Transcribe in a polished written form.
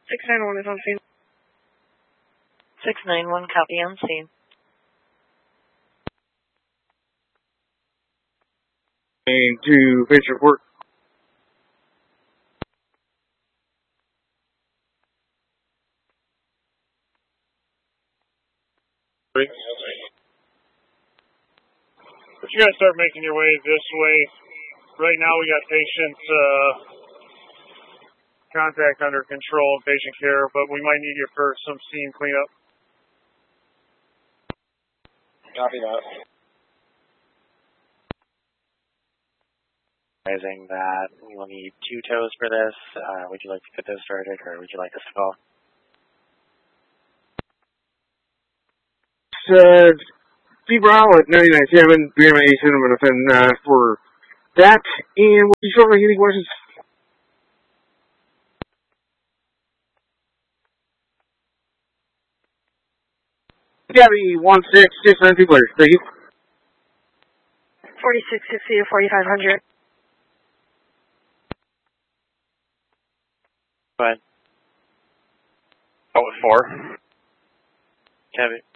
691 is on scene. 691, copy on scene. And to finish report. But you guys start making your way this way. Right now we got patient contact under control, patient care, but we might need you for some scene cleanup. Copy that. Realizing that we will need 2 tows for this. Would you like to get those started, or would you like us to call? T-Brow at 99.7, BMA 7 for that. And we'll be short on any questions. Gabby, 1669 people. Thank you. 4660 to 4500. Go ahead. That was 4. Copy.